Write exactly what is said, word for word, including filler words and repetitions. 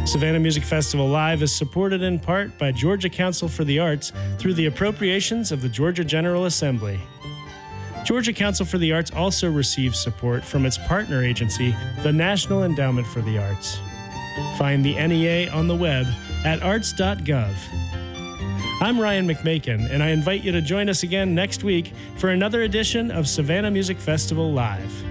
Savannah Music Festival Live is supported in part by Georgia Council for the Arts through the appropriations of the Georgia General Assembly. Georgia Council for the Arts also receives support from its partner agency, the National Endowment for the Arts. Find the N E A on the web at arts dot gov. I'm Ryan McMakin, and I invite you to join us again next week for another edition of Savannah Music Festival Live.